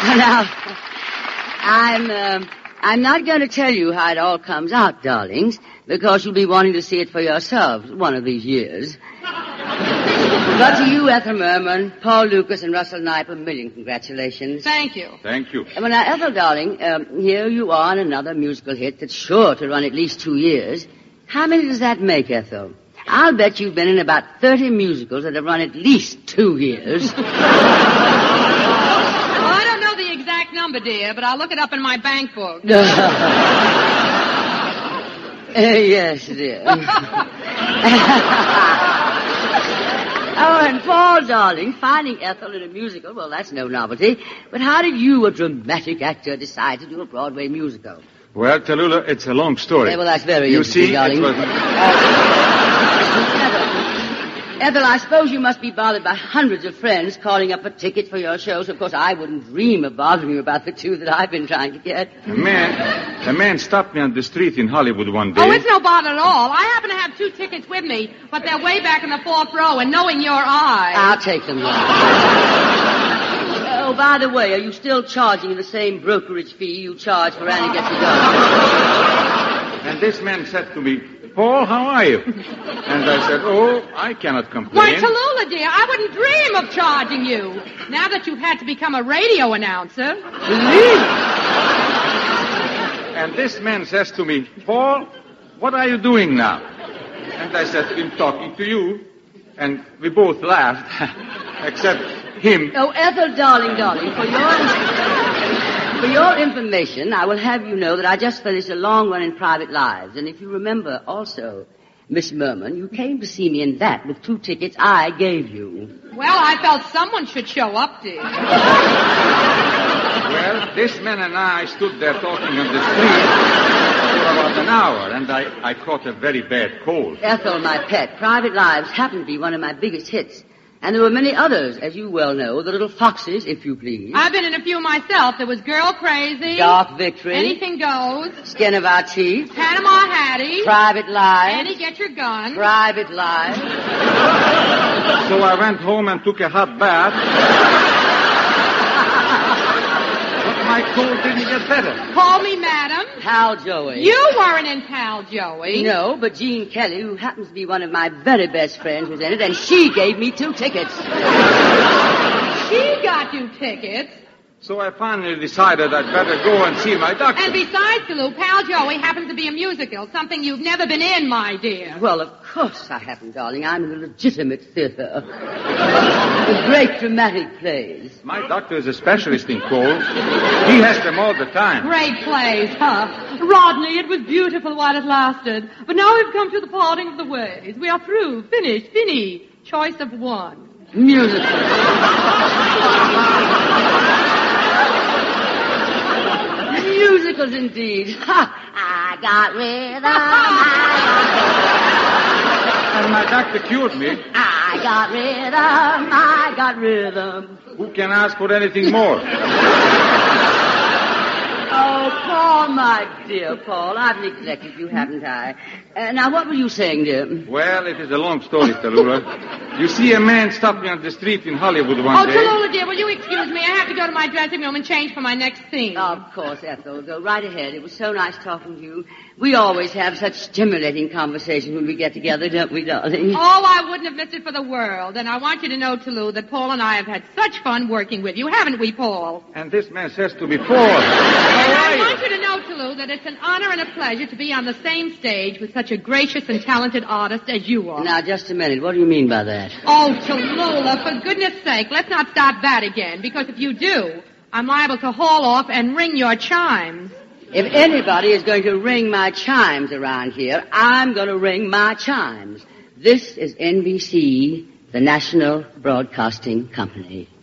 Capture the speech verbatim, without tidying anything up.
Now, I'm, um, I'm not going to tell you how it all comes out, darlings, because you'll be wanting to see it for yourselves one of these years. But to you, Ethel Merman, Paul Lucas, and Russell Knipe, a million congratulations. Thank you. Thank you. Well, now, Ethel, darling, um, here you are on another musical hit that's sure to run at least two years. How many does that make, Ethel? I'll bet you've been in about thirty musicals that have run at least two years. Well, I don't know the exact number, dear, but I'll look it up in my bank book. uh, yes, dear. Oh, and Paul, darling, finding Ethel in a musical, well, that's no novelty. But how did you, a dramatic actor, decide to do a Broadway musical? Well, Tallulah, it's a long story. Yeah, well, that's very you interesting, see, darling. It was... Ethel, I suppose you must be bothered by hundreds of friends calling up for tickets for your shows. Of course, I wouldn't dream of bothering you about the two that I've been trying to get. A man, a man stopped me on the street in Hollywood one day. Oh, it's no bother at all. I happen to have two tickets with me, but they're way back in the fourth row, and knowing your eyes... I'll take them, love. Oh, by the way, are you still charging the same brokerage fee you charge for Annie Gets a Gun? And this man said to me, Paul, how are you? And I said, oh, I cannot complain. Why, Tallulah, dear, I wouldn't dream of charging you. Now that you've had to become a radio announcer. And this man says to me, Paul, what are you doing now? And I said, I'm talking to you. And we both laughed, except him. Oh, Ethel, darling, darling, for your... For your information, I will have you know that I just finished a long run in Private Lives. And if you remember also, Miss Merman, you came to see me in that with two tickets I gave you. Well, I felt someone should show up, dear. Well, this man and I stood there talking on the street for about an hour, and I, I caught a very bad cold. Ethel, my pet, Private Lives happened to be one of my biggest hits. And there were many others, as you well know. The Little Foxes, if you please. I've been in a few myself. There was Girl Crazy. Dark Victory. Anything Goes. Skin of Our Teeth. Panama Hattie. Private Lives. Annie, Get Your Gun. Private Lives. So I went home and took a hot bath. But my cold didn't get better. Call Me Madam. Pal Joey. You weren't in Pal Joey. No, but Jean Kelly, who happens to be one of my very best friends, was in it, and she gave me two tickets. She got you tickets. So I finally decided I'd better go and see my doctor. And besides, Lou, Pal Joey happens to be a musical, something you've never been in, my dear. Well, of course I haven't, darling. I'm in the legitimate theater. The great dramatic plays. My doctor is a specialist in colds. He has them all the time. Great plays, huh? Rodney, it was beautiful while it lasted. But now we've come to the parting of the ways. We are through. Finished. Fini. Choice of one. Musical. Musicals indeed. Ha! I got rhythm. And my doctor cured me. I got rhythm. I got rhythm. Who can ask for anything more? Oh, Paul, my dear Paul, I've neglected you, haven't I? Uh, now, what were you saying, dear? Well, it is a long story, Tallulah. You see, a man stopped me on the street in Hollywood one oh, day. Oh, Tallulah, dear, will you excuse me? I have to go to my dressing room and change for my next scene. Of course, Ethel. Go right ahead. It was so nice talking to you. We always have such stimulating conversations when we get together, don't we, darling? Oh, I wouldn't have missed it for the world. And I want you to know, Tallulah, that Paul and I have had such fun working with you, haven't we, Paul? And this man says to me, Paul. And I want you to know, Tallulah, that it's an honor and a pleasure to be on the same stage with such a gracious and talented artist as you are. Now, just a minute. What do you mean by that? Oh, Tallulah, for goodness sake, let's not start that again, because if you do, I'm liable to haul off and ring your chimes. If anybody is going to ring my chimes around here, I'm going to ring my chimes. This is N B C, the National Broadcasting Company.